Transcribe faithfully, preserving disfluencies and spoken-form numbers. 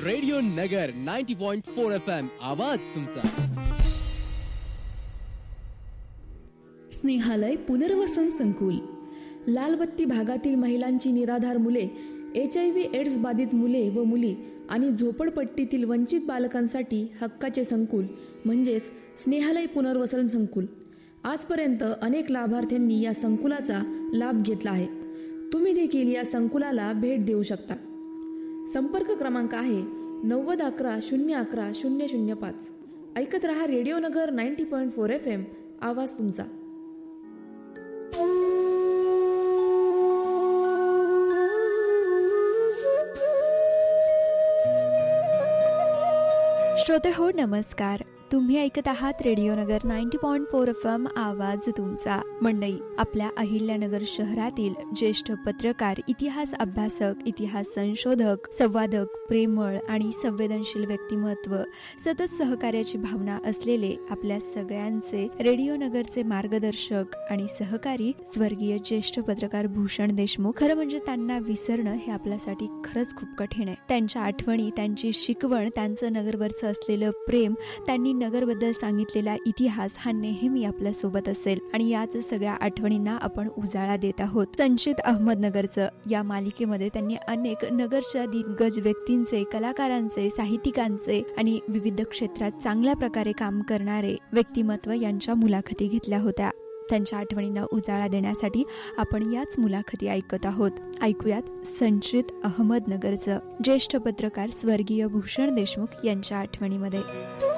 Radio नगर नव्वद point चार F M, आवाज तुमचा. स्नेहालय पुनर्वसन संकुल. लालबत्ती भागातील महिलांची निराधार मुले, एच आय व्ही एड्स बाधित मुले व मुली आणि झोपडपट्टीतील वंचित बालकांसाठी हक्काचे संकुल म्हणजेच स्नेहालय पुनर्वसन संकुल. आजपर्यंत अनेक लाभार्थ्यांनी या संकुलाचा लाभ घेतला आहे. तुम्ही देखील या संकुलाला भेट देऊ शकता. संपर्क क्रमांक आहे नव्वद अकरा शून्य अकरा शून्य शून्य पाच. ऐकत रहा रेडिओ नगर नव्वद पॉईंट चार एफ एम, आवाज तुमचा. श्रोते हो, नमस्कार. तुम्ही ऐकत आहात रेडिओ नगर नव्वद पॉईंट चार एफ एम, आवाज तुमचा. मंडई, आपल्या अहिल्यानगर शहरातील ज्येष्ठ पत्रकार, इतिहास अभ्यासक, इतिहास संशोधक, संवादक, प्रेमळ आणि संवेदनशील व्यक्तिमत्व, सतत सहकार्याची भावना असलेले आपल्या सगळ्यांचे रेडिओ नगरचे मार्गदर्शक आणि सहकारी स्वर्गीय ज्येष्ठ पत्रकार भूषण देशमुख. खरं म्हणजे त्यांना विसरणं हे आपल्यासाठी खरंच खूप कठीण आहे. त्यांच्या आठवणी, त्यांची शिकवण, त्यांचं नगरवरचं असलेलं प्रेम, त्यांनी नगरबद्दल सांगितलेला इतिहास हा नेहमी आपल्या सोबत असेल आणि याच सगळ्या आठवणींना आपण उजाळा देत आहोत. संचित अहमदनगरचं या मालिकेमध्ये त्यांनी अनेक नगरच्या दिग्गज व्यक्तींचे, कलाकारांचे, साहित्यिकांचे आणि विविध क्षेत्रात चांगल्या प्रकारे काम करणारे व्यक्तिमत्व यांच्या मुलाखती घेतल्या होत्या. त्यांच्या आठवणींना उजाळा देण्यासाठी आपण याच मुलाखती ऐकत आहोत. ऐकूयात संचित अहमदनगरचं ज्येष्ठ पत्रकार स्वर्गीय भूषण देशमुख यांच्या आठवणीमध्ये.